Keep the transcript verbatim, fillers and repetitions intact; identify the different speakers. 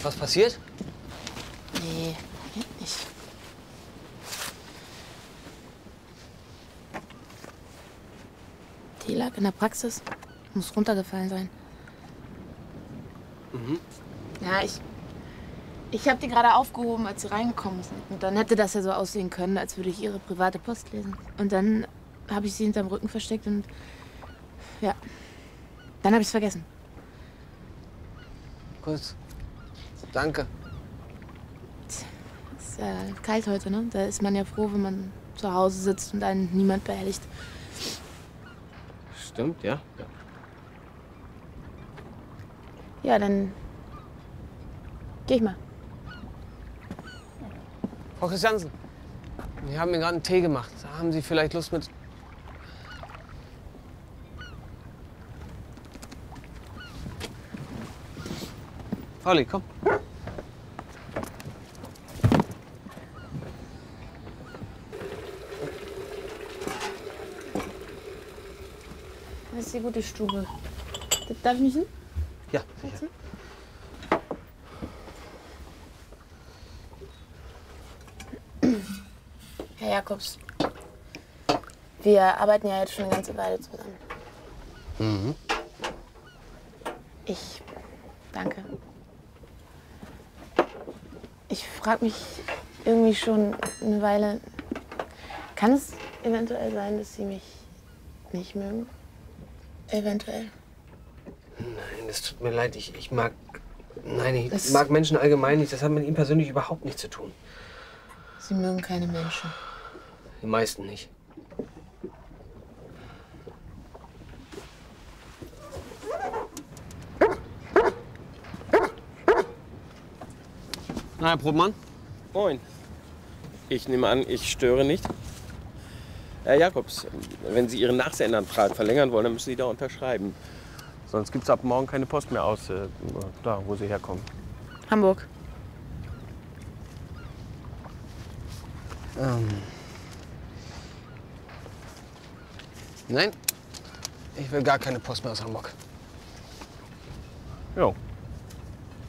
Speaker 1: was passiert?
Speaker 2: Nee, nicht. Die lag in der Praxis. Muss runtergefallen sein.
Speaker 1: Mhm.
Speaker 2: Ja, ich... Ich habe die gerade aufgehoben, als sie reingekommen sind. Und dann hätte das ja so aussehen können, als würde ich ihre private Post lesen. Und dann habe ich sie hinterm Rücken versteckt und... Ja. Dann habe ich es vergessen.
Speaker 1: Gut. Danke.
Speaker 2: Es ist äh, kalt heute, ne? Da ist man ja froh, wenn man zu Hause sitzt und einen niemand behelligt.
Speaker 1: Stimmt, ja. ja.
Speaker 2: Ja, dann geh ich mal.
Speaker 1: Frau Christiansen, wir haben mir gerade einen Tee gemacht. Haben Sie vielleicht Lust mit... Pauli, komm.
Speaker 2: Das ist die gute Stube. Darf ich mich hin?
Speaker 1: Ja, sicher.
Speaker 2: Herr Jakobs, wir arbeiten ja jetzt schon eine ganze Weile zusammen.
Speaker 1: Mhm.
Speaker 2: Ich danke. Ich frage mich irgendwie schon eine Weile, kann es eventuell sein, dass Sie mich nicht mögen? Eventuell.
Speaker 1: Nein, das tut mir leid. Ich, ich mag... Nein, ich
Speaker 2: Das
Speaker 1: mag Menschen allgemein nicht. Das hat mit ihm persönlich überhaupt nichts zu tun.
Speaker 2: Sie mögen keine Menschen.
Speaker 1: Die meisten nicht. Na, Herr Brotmann?
Speaker 3: Moin. Ich nehme an, ich störe nicht. Herr Jakobs, wenn Sie Ihren Nachsendeantrag verlängern wollen, dann müssen Sie da unterschreiben. Sonst gibt es ab morgen keine Post mehr aus, äh, da, wo Sie herkommen.
Speaker 2: Hamburg.
Speaker 1: Ähm. Nein, ich will gar keine Post mehr aus Hamburg.
Speaker 3: Jo.